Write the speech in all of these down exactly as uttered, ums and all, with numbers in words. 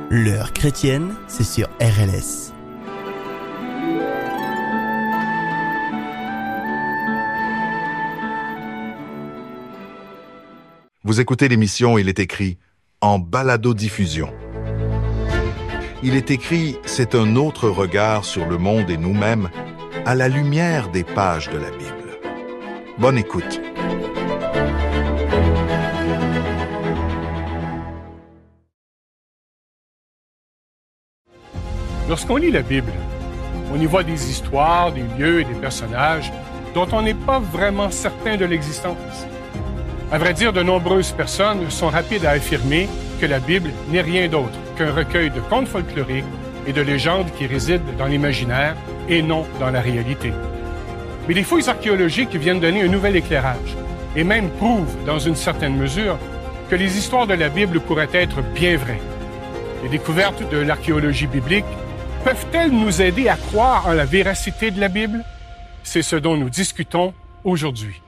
L'heure chrétienne, c'est sur R L S. Vous écoutez l'émission Il est écrit en balado-diffusion. Il est écrit, c'est un autre regard sur le monde et nous-mêmes à la lumière des pages de la Bible. Bonne écoute. Lorsqu'on lit la Bible, on y voit des histoires, des lieux et des personnages dont on n'est pas vraiment certain de l'existence. À vrai dire, de nombreuses personnes sont rapides à affirmer que la Bible n'est rien d'autre qu'un recueil de contes folkloriques et de légendes qui résident dans l'imaginaire et non dans la réalité. Mais les fouilles archéologiques viennent donner un nouvel éclairage et même prouvent, dans une certaine mesure, que les histoires de la Bible pourraient être bien vraies. Les découvertes de l'archéologie biblique peuvent-elles nous aider à croire en la véracité de la Bible? C'est ce dont nous discutons aujourd'hui.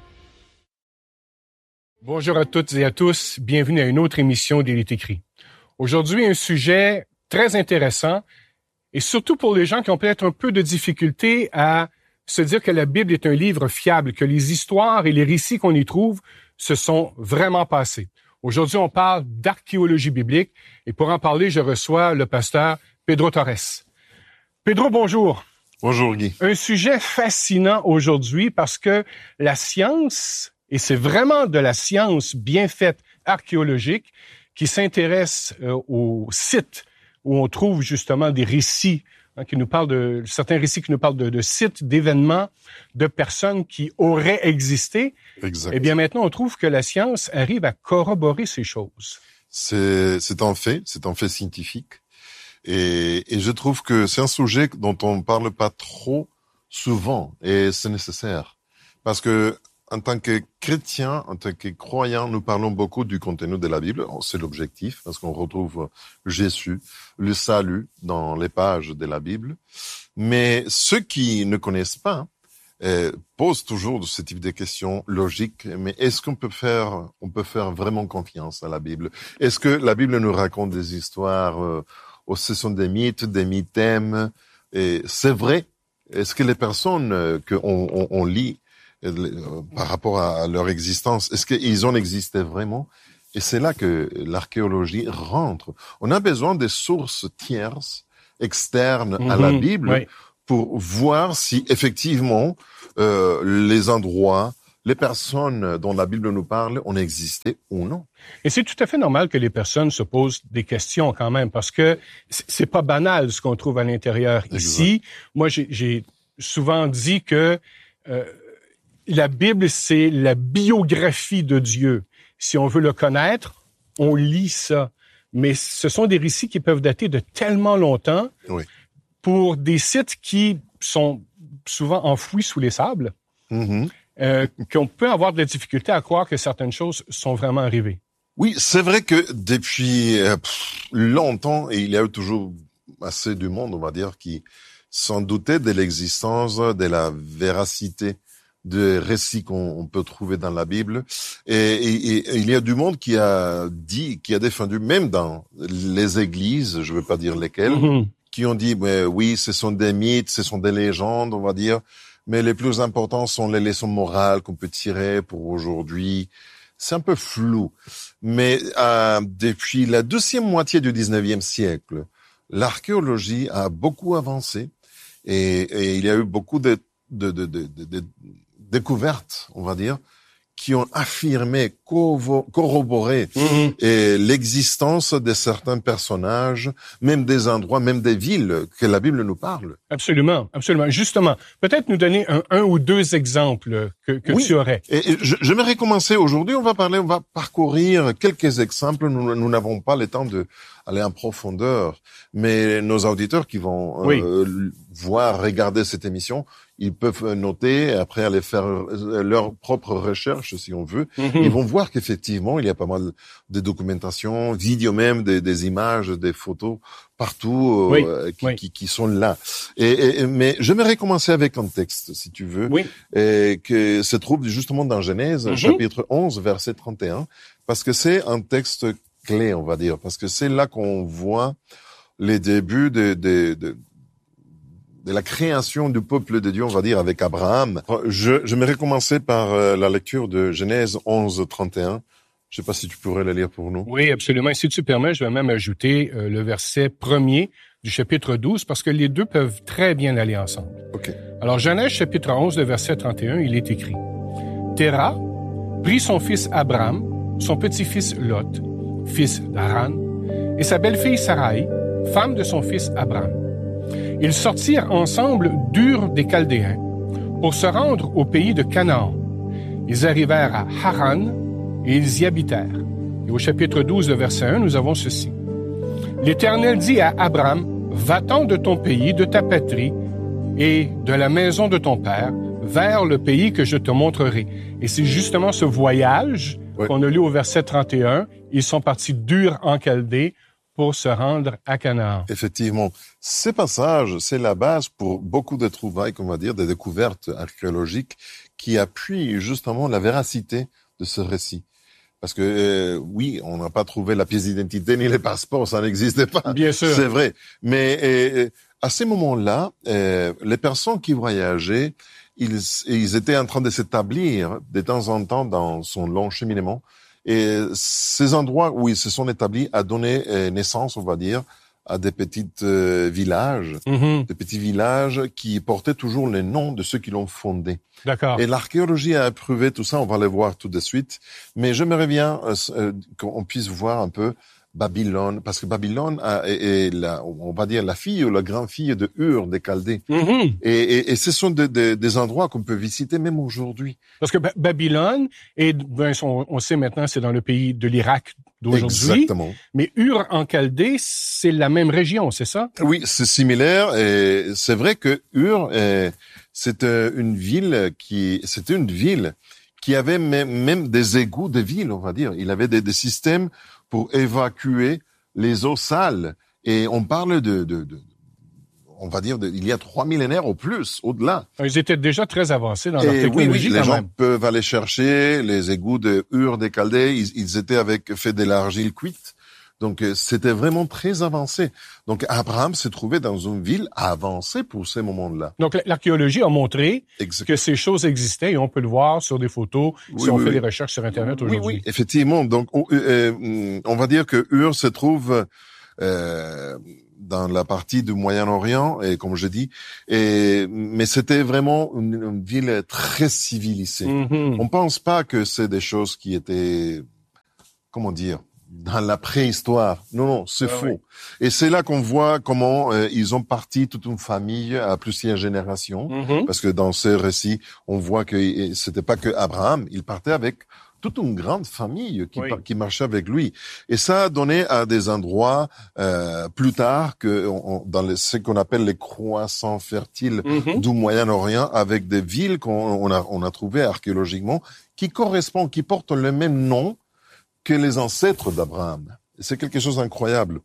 Bonjour à toutes et à tous, bienvenue à une autre émission d'Il est écrit. Aujourd'hui, un sujet très intéressant et surtout pour les gens qui ont peut-être un peu de difficulté à se dire que la Bible est un livre fiable, que les histoires et les récits qu'on y trouve se sont vraiment passés. Aujourd'hui, on parle d'archéologie biblique et pour en parler, je reçois le pasteur Pedro Torres. Pedro, bonjour. Bonjour Guy. Un sujet fascinant aujourd'hui parce que la science, et c'est vraiment de la science bien faite archéologique, qui s'intéresse euh, aux sites où on trouve justement des récits, hein, qui nous parlent de certains récits qui nous parlent de, de sites, d'événements, de personnes qui auraient existé. Exact. Eh bien maintenant, on trouve que la science arrive à corroborer ces choses. C'est, c'est un fait, c'est un fait scientifique. Et, et je trouve que c'est un sujet dont on ne parle pas trop souvent, et c'est nécessaire. Parce que, en tant que chrétien, en tant que croyant, nous parlons beaucoup du contenu de la Bible. C'est l'objectif, parce qu'on retrouve Jésus, le salut dans les pages de la Bible. Mais ceux qui ne connaissent pas euh, posent toujours ce type de questions logiques. Mais est-ce qu'on peut faire, on peut faire vraiment confiance à la Bible? Est-ce que la Bible nous raconte des histoires euh, Oh, ce sont des mythes, des mythèmes, et c'est vrai. Est-ce que les personnes euh, qu'on on, on lit euh, par rapport à, à leur existence, est-ce qu'ils ont existé vraiment? Et c'est là que l'archéologie rentre. On a besoin des sources tierces, externes mm-hmm, à la Bible, oui, pour voir si effectivement euh, les endroits, les personnes dont la Bible nous parle ont existé ou non. Et c'est tout à fait normal que les personnes se posent des questions quand même, parce que c'est pas banal ce qu'on trouve à l'intérieur exact. Ici. Moi, j'ai, j'ai souvent dit que euh, la Bible, c'est la biographie de Dieu. Si on veut le connaître, on lit ça. Mais ce sont des récits qui peuvent dater de tellement longtemps oui. pour des sites qui sont souvent enfouis sous les sables. Mm-hmm. Euh, qu'on peut avoir de la difficulté à croire que certaines choses sont vraiment arrivées. Oui, c'est vrai que depuis euh, pff, longtemps, et il y a eu toujours assez de monde, on va dire, qui s'en doutait de l'existence, de la véracité des récits qu'on peut trouver dans la Bible. Et, et, et il y a du monde qui a dit, qui a défendu, même dans les églises, je ne veux pas dire lesquelles, mm-hmm. qui ont dit, mais oui, ce sont des mythes, ce sont des légendes, on va dire. Mais les plus importants sont les leçons morales qu'on peut tirer pour aujourd'hui. C'est un peu flou. Mais euh, depuis la deuxième moitié du dix-neuvième siècle, l'archéologie a beaucoup avancé et, et il y a eu beaucoup de, de, de, de, de, de découvertes, on va dire, qui ont affirmé, corroboré mm-hmm. et l'existence de certains personnages, même des endroits, même des villes que la Bible nous parle. Absolument, absolument. Justement, peut-être nous donner un, un ou deux exemples que, que oui. tu aurais. Et, et je, j'aimerais commencer aujourd'hui. On va parler, on va parcourir quelques exemples. Nous, nous n'avons pas le temps de aller en profondeur, mais nos auditeurs qui vont oui. euh, voir, regarder cette émission, ils peuvent noter, après aller faire leur propre recherche, si on veut. Mm-hmm. Ils vont voir qu'effectivement, il y a pas mal de documentation, vidéo même, des, des images, des photos partout oui. euh, qui, oui. qui, qui sont là. Et, et, mais j'aimerais commencer avec un texte, si tu veux, oui. et que se trouve justement dans Genèse, mm-hmm. chapitre onze, verset trente et un, parce que c'est un texte clé, on va dire, parce que c'est là qu'on voit les débuts de, de, de, de la création du peuple de Dieu, on va dire, avec Abraham. Je, j'aimerais commencer par euh, la lecture de Genèse onze, trente et un. Je ne sais pas si tu pourrais la lire pour nous. Oui, absolument. Si tu permets, je vais même ajouter euh, le verset premier du chapitre douze, parce que les deux peuvent très bien aller ensemble. OK. Alors, Genèse chapitre onze, le verset trente et un, il est écrit. Téra prit son fils Abram, son petit-fils Lot, fils d'Haran, et sa belle-fille Sarai, femme de son fils Abram. Ils sortirent ensemble d'Ur des Chaldéens pour se rendre au pays de Canaan. Ils arrivèrent à Haran et ils y habitèrent. Et au chapitre douze, le verset un, nous avons ceci. L'Éternel dit à Abram, va-t'en de ton pays, de ta patrie et de la maison de ton père, vers le pays que je te montrerai. Et c'est justement ce voyage oui. qu'on a lu au verset trente et un. Ils sont partis d'Ur en Chaldée pour se rendre à Canaan. Effectivement. Ces passages, c'est la base pour beaucoup de trouvailles, qu'on va dire, des découvertes archéologiques qui appuient justement la véracité de ce récit. Parce que, euh, oui, on n'a pas trouvé la pièce d'identité ni les passeports, ça n'existait pas. Bien sûr. C'est vrai. Mais euh, à ces moments-là, euh, les personnes qui voyageaient, ils, ils étaient en train de s'établir de temps en temps dans son long cheminement. Et ces endroits où ils se sont établis a donné euh, naissance, on va dire, à des petits euh, villages, mm-hmm. des petits villages qui portaient toujours les noms de ceux qui l'ont fondé. D'accord. Et l'archéologie a prouvé tout ça, on va le voir tout de suite. Mais j'aimerais bien euh, euh, qu'on puisse voir un peu Babylone, parce que Babylone a, est, est la, on va dire la fille ou la grande-fille de Ur des Chaldées. Mm-hmm. Et, et, et ce sont de, de, des endroits qu'on peut visiter même aujourd'hui. Parce que ba- Babylone, et ben, on, on sait maintenant, c'est dans le pays de l'Irak d'aujourd'hui. Exactement. Mais Ur en Chaldée, c'est la même région, c'est ça? Oui, c'est similaire. Et c'est vrai que Ur, est, c'est une ville qui, c'était une ville qui avait même, même des égouts de ville, on va dire. Il avait des, des systèmes pour évacuer les eaux sales. Et on parle de, de, de on va dire, de, il y a trois millénaires au plus, au-delà. Ils étaient déjà très avancés dans leur et technologie. Oui, oui, les quand gens même. peuvent aller chercher les égouts de Ur des Chaldées. Ils, ils étaient avec fait de l'argile cuite. Donc, c'était vraiment très avancé. Donc, Abraham s'est trouvé dans une ville avancée pour ces moments-là. Donc, l'archéologie a montré Exactement. que ces choses existaient et on peut le voir sur des photos oui, si on oui, fait oui. des recherches sur Internet aujourd'hui. Oui, oui, effectivement. Donc, on, euh, on va dire que Ur se trouve euh, dans la partie du Moyen-Orient, et comme je dis, et, mais c'était vraiment une, une ville très civilisée. Mm-hmm. On pense pas que c'est des choses qui étaient, comment dire, dans la préhistoire. Non, non, c'est ah, faux. Oui. Et c'est là qu'on voit comment euh, ils ont parti toute une famille à plusieurs générations. Mm-hmm. Parce que dans ce récit, on voit que c'était pas que Abraham, il partait avec toute une grande famille qui, oui. qui marchait avec lui. Et ça a donné à des endroits euh, plus tard que on, dans les, ce qu'on appelle les croissants fertiles mm-hmm. du Moyen-Orient, avec des villes qu'on on a, on a trouvées archéologiquement qui correspondent, qui portent le même nom que les ancêtres d'Abraham. C'est quelque chose d'incroyable.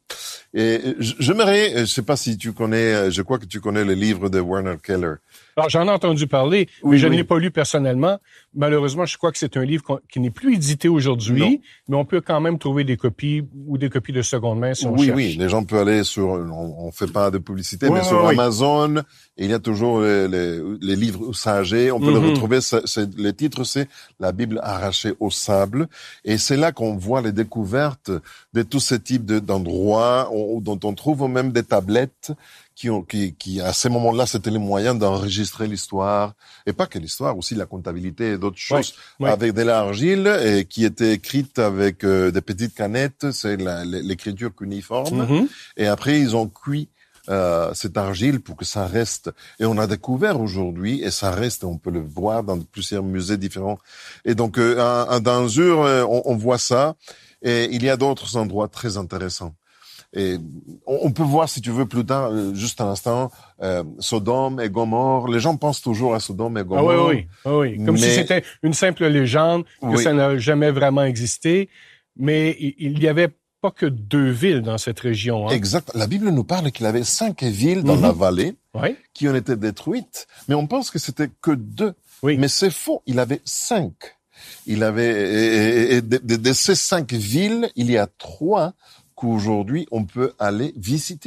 Et j'aimerais, je sais pas si tu connais, je crois que tu connais le livre de Werner Keller. Alors, j'en ai entendu parler, oui, mais je oui. ne l'ai pas lu personnellement. Malheureusement, je crois que c'est un livre qui n'est plus édité aujourd'hui, mais on peut quand même trouver des copies ou des copies de seconde main si on oui, cherche. Oui, oui, les gens peuvent aller sur, on, on fait pas de publicité, oui, mais sur oui. Amazon, il y a toujours les, les, les livres usagés, on peut mm-hmm. le retrouver, c'est, c'est, le titre c'est La Bible arrachée au sable, et c'est là qu'on voit les découvertes de tous ces types de, d'endroits, on, dont on trouve même des tablettes, qui ont, qui, qui, à ces moments-là, c'était les moyens d'enregistrer l'histoire. Et pas que l'histoire, aussi la comptabilité et d'autres choses. Oui, oui. Avec de l'argile, et qui était écrite avec euh, des petites canettes. C'est la, l'écriture cuniforme. Mm-hmm. Et après, ils ont cuit euh, cette argile pour que ça reste. Et on a découvert aujourd'hui, et ça reste, on peut le voir dans plusieurs musées différents. Et donc, euh, dans Ur, on, on voit ça. Et il y a d'autres endroits très intéressants. Et on peut voir, si tu veux, plus tard, juste un instant, euh, Sodome et Gomorrhe. Les gens pensent toujours à Sodome et Gomorrhe. Ah oui, oui, oui. Comme mais... si c'était une simple légende, que oui. ça n'a jamais vraiment existé. Mais il n'y avait pas que deux villes dans cette région. Hein. Exact. La Bible nous parle qu'il y avait cinq villes dans mm-hmm. la vallée oui. qui ont été détruites. Mais on pense que c'était que deux. Oui. Mais c'est faux. Il avait cinq. Il avait, et, et, et de, de, de ces cinq villes, il y a trois qu'aujourd'hui, on peut aller visiter.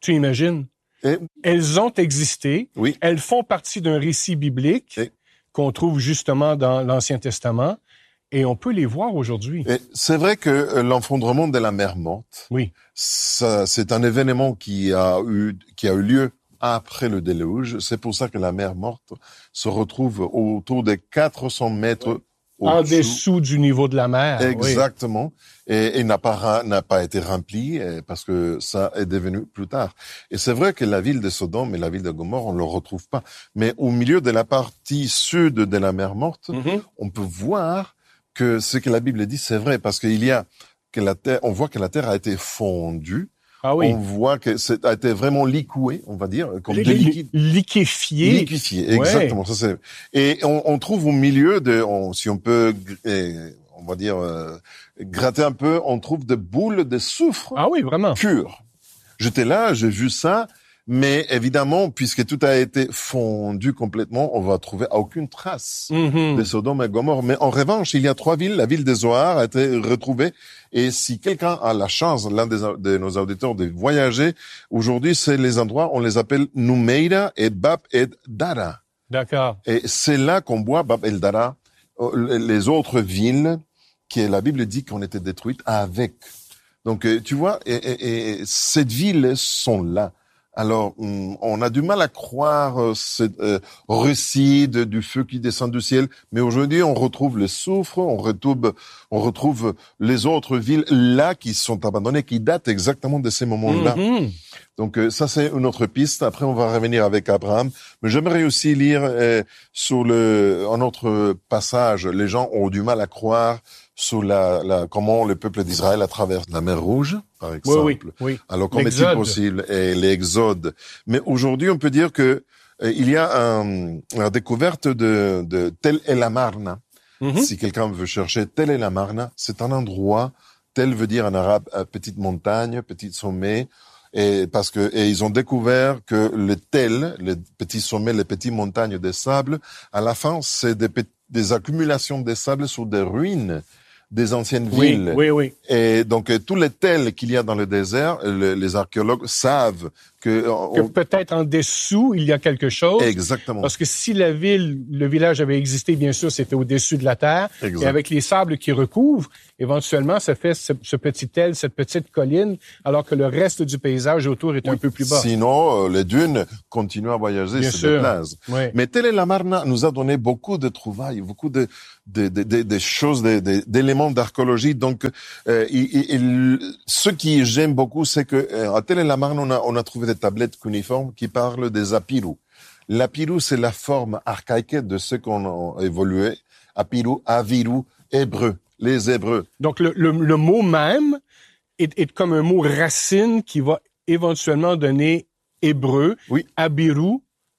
Tu imagines? Et, Elles ont existé. oui. Elles font partie d'un récit biblique Et, qu'on trouve justement dans l'Ancien Testament. Et on peut les voir aujourd'hui. et c'est vrai que euh, l'enfondrement de la mer morte, Oui. ça, c'est un événement qui a eu, qui a eu lieu après le déluge. C'est pour ça que la mer morte se retrouve autour de quatre cents mètres En au-dessous. dessous du niveau de la mer. Exactement. Et, et n'a pas, n'a pas été rempli euh, parce que ça est devenu plus tard. Et c'est vrai que la ville de Sodome et la ville de Gomorrhe, on ne le retrouve pas. Mais au milieu de la partie sud de la mer morte, Oui. Mm-hmm. on peut voir que ce que la Bible dit, c'est vrai, parce qu'il y a que la terre, on voit que la terre a été fondue. Ah oui. On voit que c'est a été vraiment liqué, on va dire, comme Li- de liquide. Liquéfié. Liquéfié, Ouais. exactement. Ça c'est. Et on, on trouve au milieu de, on, si on peut, eh, on va dire, euh, gratter un peu, on trouve des boules de soufre Ah oui, vraiment. pures. J'étais là, j'ai vu ça. Mais évidemment, puisque tout a été fondu complètement, on va trouver aucune trace Mhm. de Sodome et Gomorrhe. Mais en revanche, il y a trois villes. La ville de Zoar a été retrouvée. Et si quelqu'un a la chance, l'un des, de nos auditeurs, de voyager, aujourd'hui, c'est les endroits, on les appelle Numeira et Bab el Dara. D'accord. Et c'est là qu'on voit Bab el Dara, euh, les autres villes que la Bible dit qu'on était détruites avec. Donc, euh, tu vois, et, et, et ces villes sont là. Alors, on a du mal à croire euh, ce euh, récit de, du feu qui descend du ciel, mais aujourd'hui, on retrouve le soufre, on retrouve, on retrouve les autres villes là qui sont abandonnées, qui datent exactement de ces moments-là. Mhm. Donc, euh, ça, c'est une autre piste. Après, on va revenir avec Abraham. Mais j'aimerais aussi lire euh, sur le, un autre passage. Les gens ont du mal à croire sur la, la comment le peuple d'Israël a traversé la mer Rouge, par Oui, exemple. oui, oui. Alors, comment est-il L'exode. possible? Et l'exode. Mais aujourd'hui, on peut dire que euh, il y a un, la découverte de, de Tel El Amarna. Mhm. Si quelqu'un veut chercher Tel El Amarna, c'est un endroit, Tel veut dire en arabe euh, petite montagne, petit sommet, et parce que et ils ont découvert que le Tel, les petits sommets, les petites montagnes de sable, à la fin, c'est des, pe- des accumulations de sable sur des ruines des anciennes Oui, villes. oui, oui. Et donc, euh, tous les tels qu'il y a dans le désert, le- les archéologues savent que... Que on- peut-être en dessous, il y a quelque chose. Exactement. Parce que si la ville, le village avait existé, bien sûr, c'était au-dessus de la terre. Exact. Et avec les sables qui recouvrent, éventuellement, ça fait ce, ce petit aile, cette petite colline, alors que le reste du paysage autour est un peu plus bas. Sinon, euh, les dunes continuent à voyager, Bien se sûr. déplacent. Oui. Mais Tel El Amarna nous a donné beaucoup de trouvailles, beaucoup de, de, de, de, de choses, de, de, d'éléments d'archéologie. Donc, euh, il, il, il- ce qui j'aime beaucoup, c'est que euh, à Tel El Amarna, on a, on a trouvé des tablettes cuniformes qui parlent des apirus. L'apirus, c'est la forme archaïque de ce qu'on a évolué. Apirus, avirus, hébreu, les hébreux. Donc, le, le, le mot même est, est comme un mot racine qui va éventuellement donner hébreu, Oui. abiru,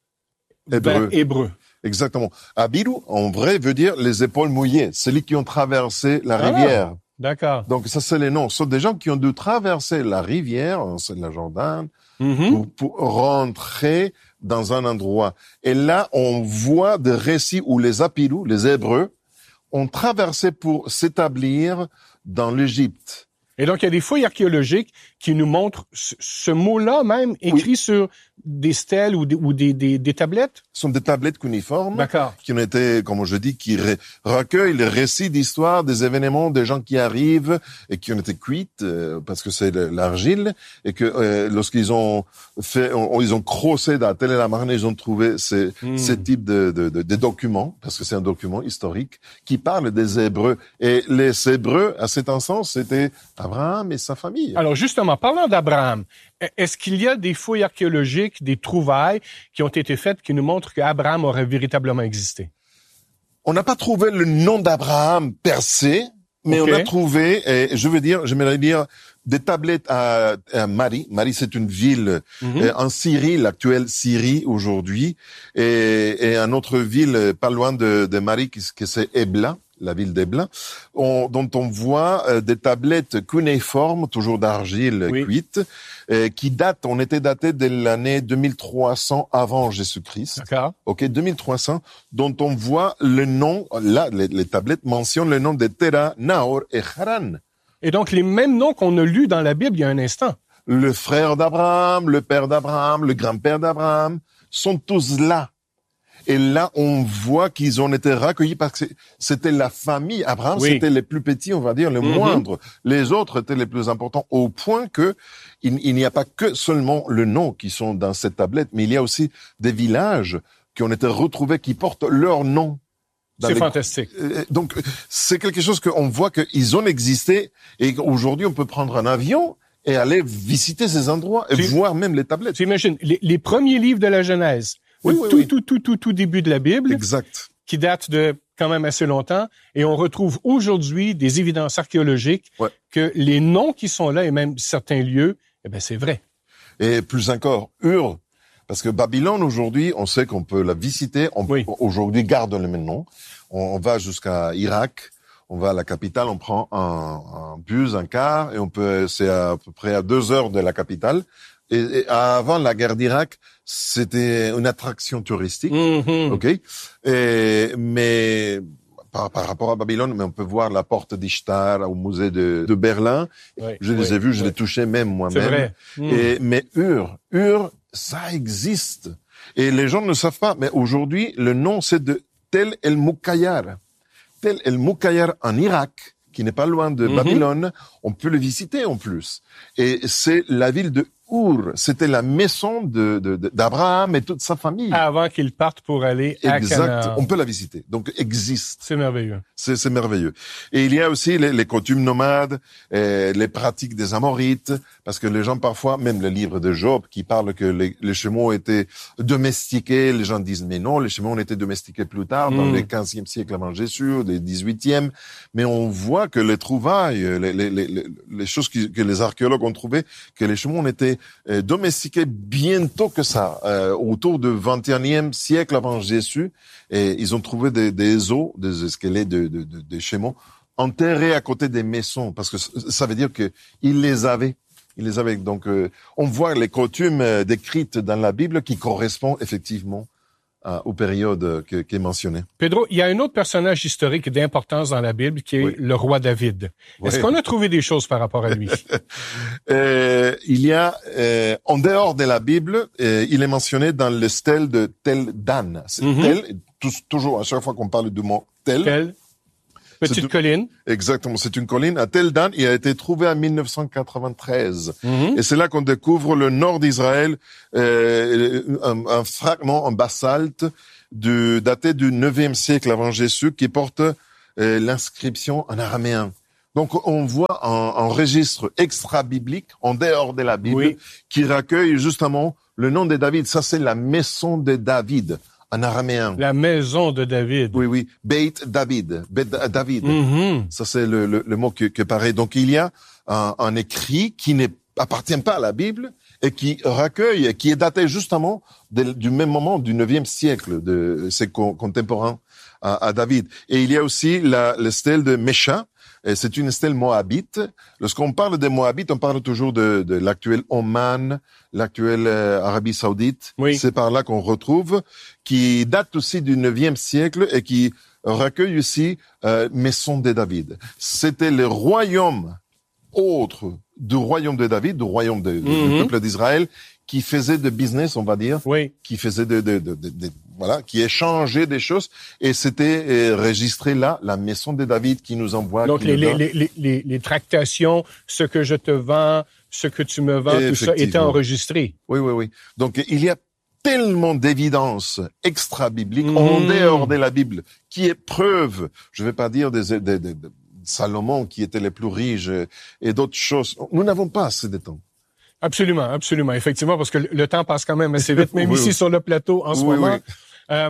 Hébreu. ben, hébreu. Exactement. Abiru, en vrai, veut dire les épaules mouillées, celui qui ont traversé la Ah. rivière. D'accord. Donc ça, c'est les noms. Ce sont des gens qui ont dû traverser la rivière, c'est la Jordan, Mhm. pour, pour rentrer dans un endroit. Et là, on voit des récits où les Apirus, les Hébreux, ont traversé pour s'établir dans l'Égypte. Et donc, il y a des fouilles archéologiques qui nous montrent ce, ce mot-là même écrit sur des stèles ou des, ou des, des, des tablettes. Ce sont des tablettes cuniformes D'accord. qui ont été, comme je dis, qui re- recueillent les récits d'histoire des événements, des gens qui arrivent et qui ont été cuites euh, parce que c'est le- l'argile et que euh, lorsqu'ils ont fait, on- ils ont crossé dans Tel El Amarna, ils ont trouvé ces, Mm. ces types de, de, de, de documents parce que c'est un document historique qui parle des Hébreux. Et les Hébreux, à cet instant, c'était Abraham et sa famille. Alors, justement, parlant d'Abraham, est-ce qu'il y a des fouilles archéologiques, des trouvailles qui ont été faites qui nous montrent qu'Abraham aurait véritablement existé? On n'a pas trouvé le nom d'Abraham per se, mais Ok. on a trouvé, et je veux dire, j'aimerais dire, des tablettes à, à Mari. Mari, c'est une ville Mhm. euh, en Syrie, l'actuelle Syrie aujourd'hui, et, et une autre ville euh, pas loin de, de Mari, qui, qui c'est Ebla, la ville d'Ebla, on, dont on voit euh, des tablettes cunéiformes, toujours d'argile Oui. cuite, euh, qui datent, on était datés de l'année deux mille trois cents avant Jésus-Christ. D'accord. OK, deux mille trois cents, dont on voit le nom, là, les, les tablettes mentionnent le nom de Terah, Nahor et Haran. Et donc, les mêmes noms qu'on a lus dans la Bible il y a un instant. le frère d'Abraham, le père d'Abraham, le grand-père d'Abraham, sont tous là. Et là, on voit qu'ils ont été recueillis parce que c'était la famille. Abraham, oui. C'était les plus petits, on va dire, les mm-hmm. moindres. Les autres étaient les plus importants, au point que il, il n'y a pas que seulement le nom qui sont dans cette tablette, mais il y a aussi des villages qui ont été retrouvés, qui portent leur nom. C'est les... fantastique. Donc, c'est quelque chose qu'on voit qu'ils ont existé, et aujourd'hui, on peut prendre un avion et aller visiter ces endroits, et tu... voir même les tablettes. Tu imagines, les, les premiers livres de la Genèse, Oui, le oui, tout, oui. tout, tout, tout, tout début de la Bible. Exact. Qui date de quand même assez longtemps. Et on retrouve aujourd'hui des évidences archéologiques ouais. que les noms qui sont là et même certains lieux, eh ben, c'est vrai. Et plus encore, Ur. Parce que Babylone, aujourd'hui, on sait qu'on peut la visiter. On, oui. Aujourd'hui, garde le même nom. On, on va jusqu'à Irak. On va à la capitale. On prend un, un bus, un car. Et on peut, c'est à peu près à deux heures de la capitale. Et, et avant la guerre d'Irak, c'était une attraction touristique, mm-hmm. ok. Et, mais par, par rapport à Babylone, mais on peut voir la porte d'Ishtar au musée de, de Berlin. Oui, je les oui, ai vus, je oui. les touchais même moi-même. C'est vrai. Mm. Et mais Ur, Ur, ça existe. Et les gens ne savent pas. Mais aujourd'hui, le nom c'est de Tel El Mukayyar. Tel El Mukayyar en Irak, qui n'est pas loin de mm-hmm. Babylone. On peut le visiter en plus. Et c'est la ville de Our, c'était la maison de, de, de, d'Abraham et toute sa famille. Avant qu'il parte pour aller à exact. Canaan. On peut la visiter. Donc, existe. C'est merveilleux. C'est, c'est merveilleux. Et il y a aussi les, les coutumes nomades, et les pratiques des Amorites, parce que les gens parfois, même le livre de Job, qui parle que les, les chameaux étaient domestiqués, les gens disent, mais non, les chameaux ont été domestiqués plus tard, mm. dans le quinzième siècle avant Jésus, le dix-huitième. Mais on voit que les trouvailles, les, les, les, les choses qui, que les archéologues ont trouvées, que les chameaux ont été Euh, domestiqués bientôt que ça, euh, autour du vingt et unième siècle avant Jésus, et ils ont trouvé des, des os, des squelettes de, de, de, de chameaux enterrés à côté des maisons, parce que ça veut dire que ils les avaient, ils les avaient. Donc, euh, on voit les coutumes euh, décrites dans la Bible qui correspondent effectivement euh, aux périodes que, qui est mentionnées. Pedro, il y a un autre personnage historique d'importance dans la Bible qui est oui. le roi David. Oui. Est-ce qu'on a trouvé des choses par rapport à lui? euh, il y a, euh, en dehors de la Bible, euh, il est mentionné dans le stèle de Tel Dan. C'est mm-hmm. Tel, tout, toujours, à chaque fois qu'on parle du mot Tel. Tel. Petite c'est colline. Exactement, c'est une colline. À Tel Dan, il a été trouvé en dix-neuf cent quatre-vingt-treize. Mm-hmm. Et c'est là qu'on découvre le nord d'Israël, euh, un, un fragment en basalte de, daté du neuvième siècle avant Jésus qui porte euh, l'inscription en araméen. Donc, on voit un, un registre extra-biblique, en dehors de la Bible, oui. qui recueille justement le nom de David. Ça, c'est la maison de David. En araméen. La maison de David. Oui, oui. Beit David. Beit David. Mm-hmm. Ça, c'est le, le, le mot que, que paraît. Donc, il y a un, un écrit qui n'appartient pas à la Bible et qui recueille, qui est daté justement de, du même moment, du neuvième siècle, de ses co- contemporains à, à David. Et il y a aussi la, le stèle de Mesha. Et c'est une stèle moabite. Lorsqu'on parle des Moabites, on parle toujours de, de l'actuel Oman, l'actuelle euh, Arabie Saoudite. Oui. C'est par là qu'on retrouve, qui date aussi du neuvième siècle et qui recueille aussi euh, Maison de David. C'était le royaume autre du royaume de David, du royaume de, mm-hmm. du peuple d'Israël, qui faisait de business, on va dire, oui. qui faisait de, de, de, de, de voilà, qui échangeait des choses, et c'était euh, registré là, la maison de David qui nous envoie. Donc les, les, les, les, les tractations, ce que je te vends, ce que tu me vends, tout ça était enregistré. Oui, oui, oui. Donc il y a tellement d'évidences extra-bibliques mmh. en dehors de la Bible, qui est preuve, je ne vais pas dire des, des, des, des Salomon qui était les plus riches et d'autres choses. Nous n'avons pas assez de temps. Absolument, absolument, effectivement, parce que le temps passe quand même assez vite, même oui, ici oui. sur le plateau en ce oui, moment. Oui. Euh,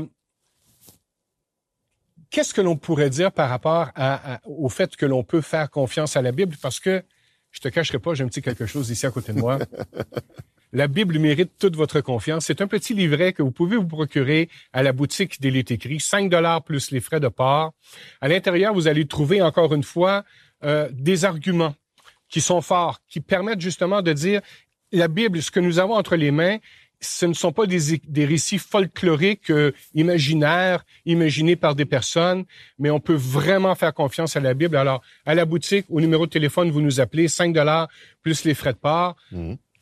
qu'est-ce que l'on pourrait dire par rapport à, à, au fait que l'on peut faire confiance à la Bible? Parce que, je te cacherai pas, j'ai un petit quelque chose ici à côté de moi. La Bible mérite toute votre confiance. C'est un petit livret que vous pouvez vous procurer à la boutique des Luttes écrits, cinq dollars plus les frais de port. À l'intérieur, vous allez trouver encore une fois euh, des arguments qui sont forts, qui permettent justement de dire la Bible, ce que nous avons entre les mains, ce ne sont pas des, des récits folkloriques, euh, imaginaires, imaginés par des personnes, mais on peut vraiment faire confiance à la Bible. Alors, à la boutique, au numéro de téléphone, vous nous appelez, cinq dollars plus les frais de port. Mmh.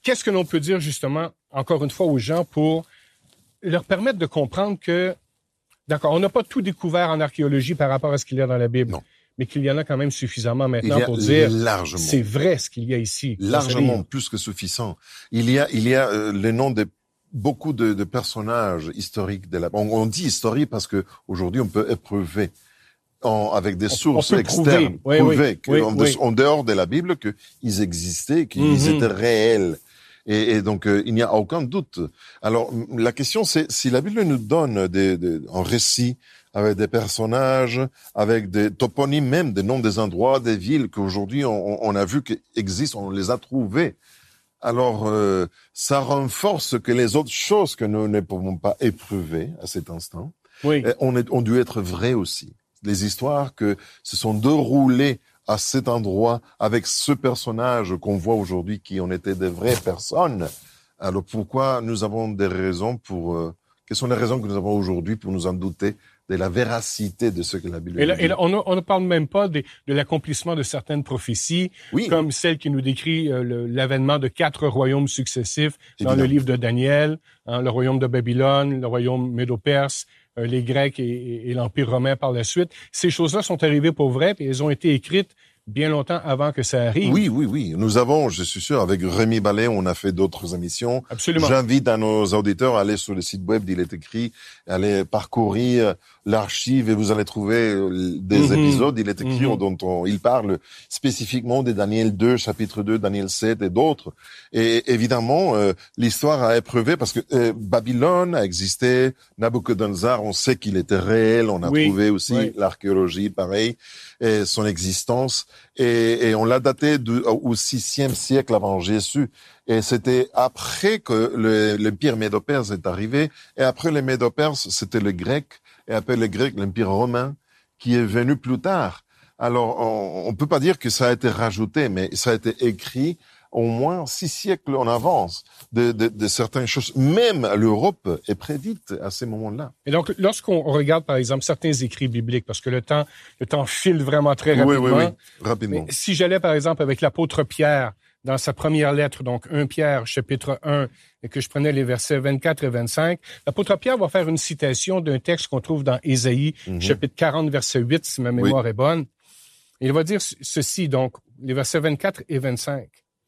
qu'est-ce que l'on peut dire justement, encore une fois, aux gens pour leur permettre de comprendre que, d'accord, on n'a pas tout découvert en archéologie par rapport à ce qu'il y a dans la Bible. Non. Mais qu'il y en a quand même suffisamment maintenant pour dire c'est vrai ce qu'il y a ici. Largement plus que suffisant. Il y a, il y a euh, les noms de beaucoup de, de personnages historiques de la. On, on dit historique parce que aujourd'hui on peut éprouver en, avec des sources on externes, prouver, prouver oui, oui, en, oui. en dehors de la Bible qu'ils existaient, qu'ils mm-hmm. étaient réels. Et, et donc euh, il n'y a aucun doute. Alors la question c'est si la Bible nous donne des, des, un récit avec des personnages, avec des toponymes même, des noms des endroits, des villes qu'aujourd'hui on, on a vu qu'existent, on les a trouvés. Alors, euh, ça renforce que les autres choses que nous ne pouvons pas éprouver à cet instant, oui. on est, ont dû être vraies aussi. Les histoires que se sont déroulées à cet endroit avec ce personnage qu'on voit aujourd'hui qui en était des vraies personnes. Alors, pourquoi nous avons des raisons pour... Euh, quelles sont les raisons que nous avons aujourd'hui pour nous en douter de la véracité de ce que la Bible et là, dit. Et là, on, a, on ne parle même pas de, de l'accomplissement de certaines prophéties, oui. comme celle qui nous décrit euh, le, l'avènement de quatre royaumes successifs dans Évidemment. le livre de Daniel, hein, le royaume de Babylone, le royaume médo-perse, euh, les Grecs et, et, et l'Empire romain par la suite. Ces choses-là sont arrivées pour vrai, et elles ont été écrites bien longtemps avant que ça arrive. Oui, oui, oui. Nous avons, je suis sûr, avec Rémi Ballet, on a fait d'autres émissions. Absolument. J'invite à nos auditeurs à aller sur le site web d'Il est écrit, aller parcourir l'archive et vous allez trouver des mm-hmm. épisodes d'Il est écrit mm-hmm. dont on, il parle spécifiquement de Daniel deux, chapitre deux, Daniel sept et d'autres. Et évidemment, euh, l'histoire a éprouvé parce que euh, Babylone a existé, Nabuchodonosor, on sait qu'il était réel, on a oui. trouvé aussi oui. l'archéologie, pareil, et son existence. Et, et on l'a daté de, au sixième siècle avant Jésus. Et c'était après que le, l'Empire médo-perse est arrivé. Et après les médo-perses, c'était le grec. Et après le grec, l'Empire romain, qui est venu plus tard. Alors, on ne peut pas dire que ça a été rajouté, mais ça a été écrit au moins six siècles en avance de, de, de certaines choses. Même l'Europe est prédite à ces moments-là. Et donc, lorsqu'on regarde, par exemple, certains écrits bibliques, parce que le temps, le temps file vraiment très rapidement. Oui, oui, oui, rapidement. Mais si j'allais, par exemple, avec l'apôtre Pierre, dans sa première lettre, donc un Pierre, chapitre un, et que je prenais les versets vingt-quatre et vingt-cinq, l'apôtre Pierre va faire une citation d'un texte qu'on trouve dans Ésaïe, mm-hmm. chapitre quarante, verset huit, si ma mémoire oui. est bonne. Il va dire ceci, donc, les versets vingt-quatre et vingt-cinq.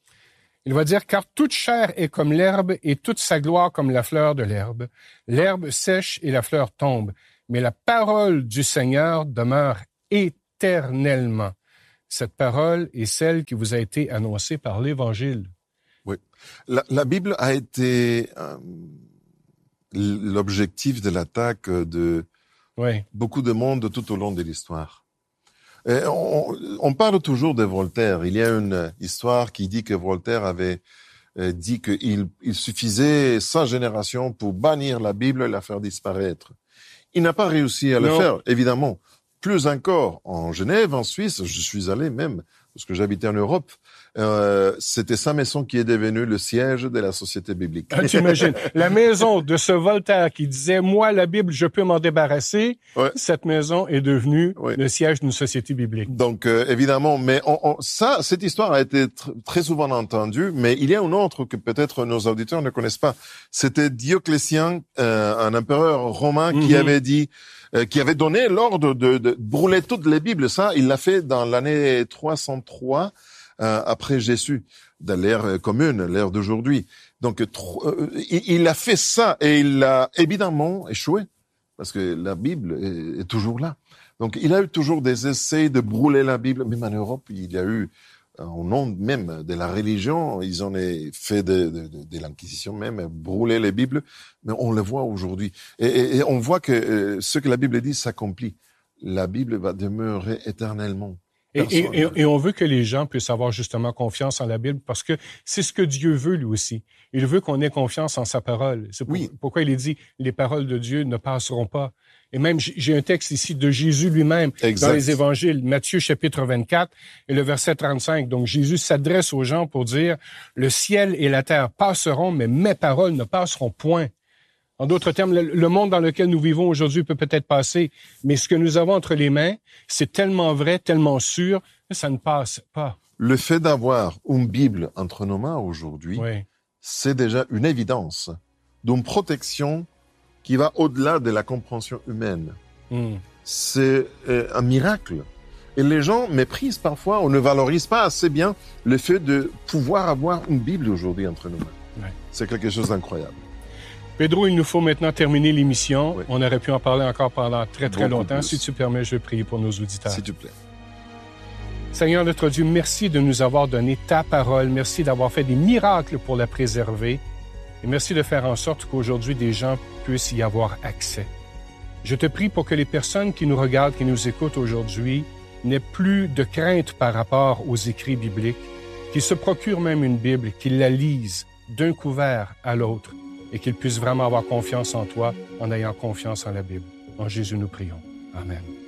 Il va dire, car toute chair est comme l'herbe et toute sa gloire comme la fleur de l'herbe. L'herbe sèche et la fleur tombe, mais la parole du Seigneur demeure éternellement. Cette parole est celle qui vous a été annoncée par l'Évangile. Oui. La, la Bible a été euh, l'objectif de l'attaque de oui. beaucoup de monde tout au long de l'histoire. Et on, on parle toujours de Voltaire. Il y a une histoire qui dit que Voltaire avait euh, dit qu'il il suffisait sa génération pour bannir la Bible et la faire disparaître. Il n'a pas réussi à le non. faire, évidemment. Plus encore, en Genève, en Suisse, je suis allé même, parce que j'habitais en Europe, euh, c'était sa maison qui est devenue le siège de la Société biblique. Ah, t'imagines, la maison de ce Voltaire qui disait « Moi, la Bible, je peux m'en débarrasser ouais. », cette maison est devenue ouais. le siège d'une société biblique. Donc, euh, évidemment, mais on, on, ça, cette histoire a été tr- très souvent entendue, mais il y a une autre que peut-être nos auditeurs ne connaissent pas. C'était Dioclétien, euh, un empereur romain, mm-hmm. qui avait dit... Euh, qui avait donné l'ordre de, de brûler toutes les Bibles. Ça, il l'a fait dans l'année trois cent trois euh, après Jésus, dans l'ère commune, l'ère d'aujourd'hui. Donc, tro- euh, il, il a fait ça et il a évidemment échoué parce que la Bible est, est toujours là. Donc, il a eu toujours des essais de brûler la Bible. Même en Europe, il y a eu, au nom même de la religion, ils ont fait de, de, de, de l'Inquisition même, brûler les Bibles, mais on le voit aujourd'hui. Et, et, et on voit que euh, ce que la Bible dit s'accomplit. La Bible va demeurer éternellement. Et, et, et, et on veut que les gens puissent avoir justement confiance en la Bible parce que c'est ce que Dieu veut lui aussi. Il veut qu'on ait confiance en sa parole. C'est pour, oui. pourquoi il est dit « les paroles de Dieu ne passeront pas ». Et même, j'ai un texte ici de Jésus lui-même exact. Dans les évangiles, Matthieu chapitre vingt-quatre et le verset trente-cinq. Donc, Jésus s'adresse aux gens pour dire « Le ciel et la terre passeront, mais mes paroles ne passeront point ». En d'autres termes, le, le monde dans lequel nous vivons aujourd'hui peut peut-être passer, mais ce que nous avons entre les mains, c'est tellement vrai, tellement sûr, que ça ne passe pas. Le fait d'avoir une Bible entre nos mains aujourd'hui, oui. c'est déjà une évidence d'une protection qui va au-delà de la compréhension humaine. Mm. C'est euh, un miracle. Et les gens méprisent parfois, on ne valorise pas assez bien le fait de pouvoir avoir une Bible aujourd'hui entre nos mains. Ouais. C'est quelque chose d'incroyable. Pedro, il nous faut maintenant terminer l'émission. Oui. On aurait pu en parler encore pendant très, très Beaucoup longtemps. plus. Si tu permets, je vais prier pour nos auditeurs. S'il te plaît. Seigneur notre Dieu, merci de nous avoir donné ta parole. Merci d'avoir fait des miracles pour la préserver. Et merci de faire en sorte qu'aujourd'hui, des gens puissent y avoir accès. Je te prie pour que les personnes qui nous regardent, qui nous écoutent aujourd'hui, n'aient plus de crainte par rapport aux écrits bibliques, qu'ils se procurent même une Bible, qu'ils la lisent d'un couvert à l'autre et qu'ils puissent vraiment avoir confiance en toi en ayant confiance en la Bible. En Jésus, nous prions. Amen.